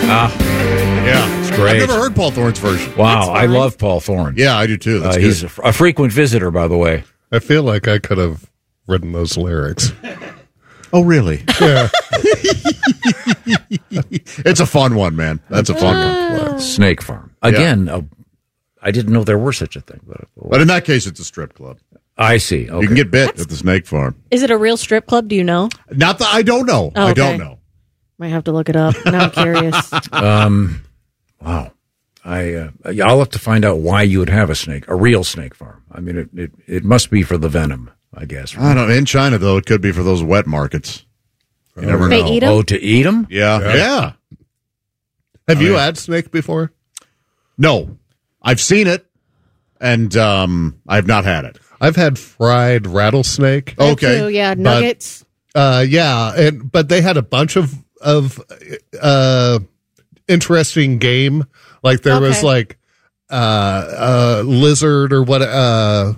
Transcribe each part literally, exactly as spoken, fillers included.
Ah, yeah, it's great. I've never heard Paul Thorne's version. Wow, I love Paul Thorne. Yeah, I do too. That's uh, good. He's a, a frequent visitor, by the way. I feel like I could have written those lyrics. Oh, really? Yeah. It's a fun one, man. That's a fun one. Snake Farm. Again, uh, I didn't know there were such a thing. But, But in that case, it's a strip club. I see. Okay. You can get bit at the Snake Farm. Is it a real strip club? Do you know? Not that I don't know. Oh, I okay. don't know. Might have to look it up. Now I'm curious. Um, wow. I uh, I'll have to find out why you would have a snake, a real snake farm. I mean, it it, it must be for the venom, I guess. Right? I don't know. In China, though, it could be for those wet markets. You never They know. eat 'em? Oh, to eat them? Yeah. Yeah. Yeah. Have I you mean- had snake before? No. I've seen it, and um, I've not had it. I've had fried rattlesnake. That Okay. too, yeah, But- nuggets. Uh, yeah, and but they had a bunch of of uh, interesting game. Like there was Okay. like uh, uh, lizard or what? Uh,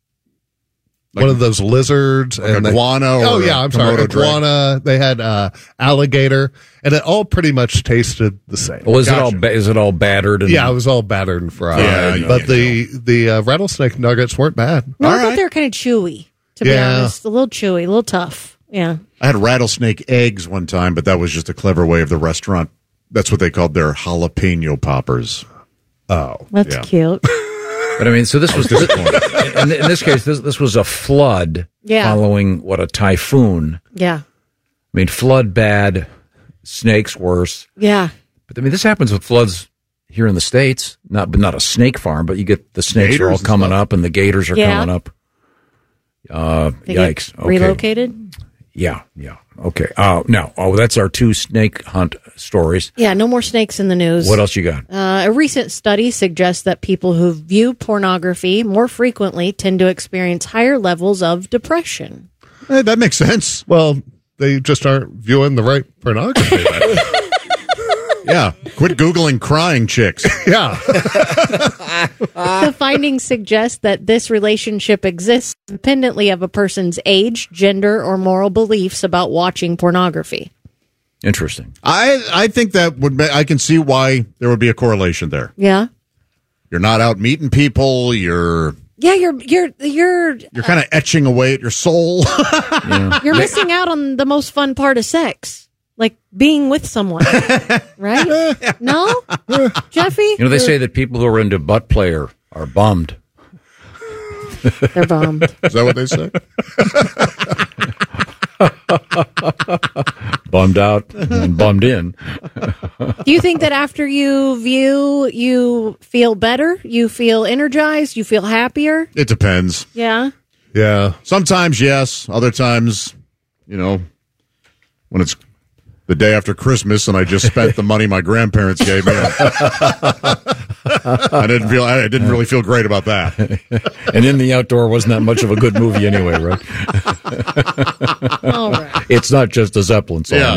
Like- one of those lizards Like and they- iguana or oh yeah, I'm sorry, Komodo drake. iguana. They had uh, alligator, and it all pretty much tasted the same. Was it all Gotcha. ba- is it all battered? And, Yeah, it was all battered and fried. Yeah, you but can't the the uh, rattlesnake nuggets weren't bad. No, I all thought right. they were kind of chewy, to be Yeah. honest. A little chewy, a little tough. Yeah. I had rattlesnake eggs one time, but that was just a clever way of the restaurant. That's what they called their jalapeno poppers. Oh, That's Yeah. cute. But I mean, so this was this, in, in this case, this this was a flood Yeah. following what a typhoon. Yeah. I mean, flood bad, snakes worse. Yeah. But I mean, this happens with floods here in the States. Not, but not a snake farm, but you get the snakes are Gators all and coming stuff. up, and the gators are Yeah. coming up. Uh, They get yikes! Okay. relocated? Yeah, yeah. Okay. Oh, no. Oh, that's our two snake hunt stories. Yeah, no more snakes in the news. What else you got? Uh, a recent study suggests that people who view pornography more frequently tend to experience higher levels of depression. Eh, that makes sense. well, they just aren't viewing the right pornography. then. Yeah. Quit Googling crying chicks. yeah, The findings suggest that this relationship exists independently of a person's age, gender, or moral beliefs about watching pornography. Interesting. I I think that would ma- I can see why there would be a correlation there. Yeah. You're not out meeting people. You're Yeah, you're you're you're you're kind of etching away at your soul. you're missing out on the most fun part of sex. Like being with someone. Right? No? Jeffy? You know, they say that people who are into butt play are, are bummed. They're bummed. Is that what they say? Bummed out and bummed in. Do you think that after you view, you feel better? You feel energized? You feel happier? It depends. Yeah. yeah. Sometimes yes. Other times, you know, when it's the day after Christmas and I just spent the money my grandparents gave me, I didn't feel. I didn't really feel great about that. And In the Outdoor wasn't that much of a good movie anyway, right? All right. It's not just a Zeppelin song. Yeah.